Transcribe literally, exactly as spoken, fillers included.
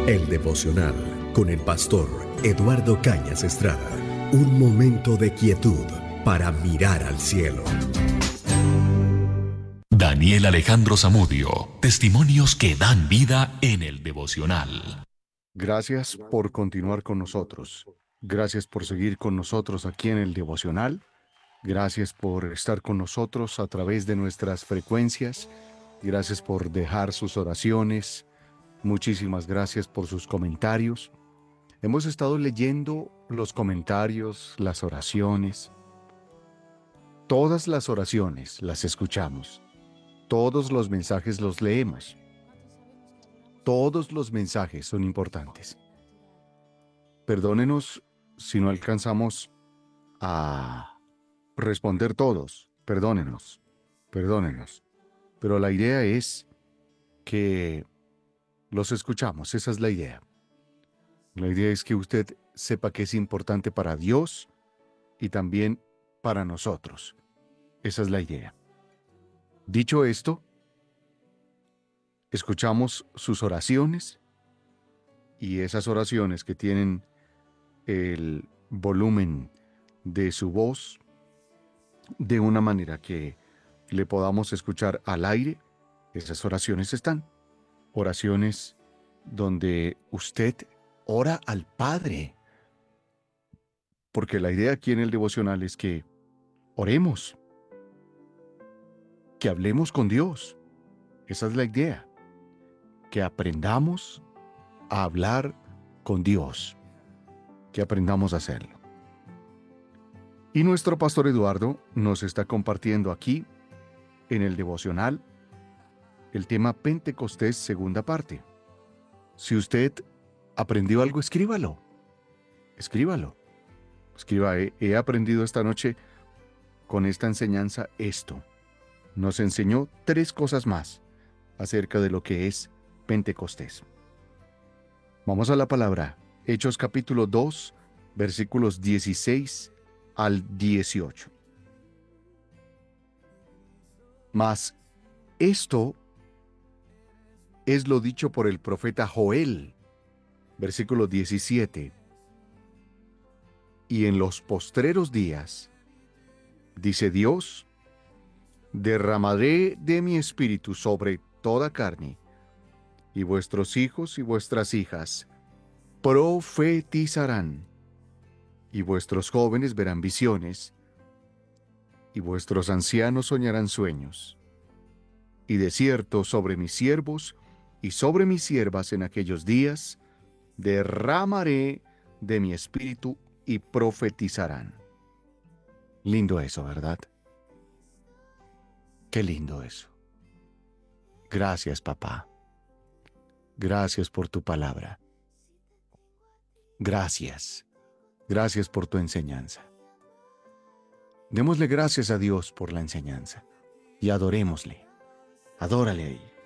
El devocional con el pastor Eduardo Cañas Estrada. Un momento de quietud para mirar al cielo. Daniel Alejandro Zamudio, testimonios que dan vida en el devocional. Gracias por continuar con nosotros. Gracias por seguir con nosotros aquí en el devocional. Gracias por estar con nosotros a través de nuestras frecuencias. Gracias por dejar sus oraciones. Muchísimas gracias por sus comentarios. Hemos estado leyendo los comentarios, las oraciones. Todas las oraciones las escuchamos. Todos los mensajes los leemos. Todos los mensajes son importantes. Perdónenos si no alcanzamos a responder todos. Perdónenos, perdónenos. Pero la idea es que los escuchamos, esa es la idea. La idea es que usted sepa que es importante para Dios y también para nosotros. Esa es la idea. Dicho esto, escuchamos sus oraciones y esas oraciones que tienen el volumen de su voz de una manera que le podamos escuchar al aire. Esas oraciones están. Oraciones donde usted ora al Padre. Porque la idea aquí en el devocional es que oremos, que hablemos con Dios. Esa es la idea. Que aprendamos a hablar con Dios. Que aprendamos a hacerlo. Y nuestro pastor Eduardo nos está compartiendo aquí en el devocional el tema Pentecostés segunda parte. Si usted aprendió algo, escríbalo. Escríbalo. Escriba, he, he aprendido esta noche con esta enseñanza esto. Nos enseñó tres cosas más acerca de lo que es Pentecostés. Vamos a la palabra. Hechos capítulo dos, versículos dieciséis al dieciocho. Mas esto es lo dicho por el profeta Joel, versículo diecisiete. Y en los postreros días, dice Dios, derramaré de mi espíritu sobre toda carne, y vuestros hijos y vuestras hijas profetizarán, y vuestros jóvenes verán visiones, y vuestros ancianos soñarán sueños. Y de cierto sobre mis siervos y sobre mis siervas en aquellos días derramaré de mi espíritu y profetizarán. Lindo eso, ¿verdad? Qué lindo eso. Gracias, papá. Gracias por tu palabra. Gracias. Gracias por tu enseñanza. Démosle gracias a Dios por la enseñanza y adorémosle. Adórale ahí.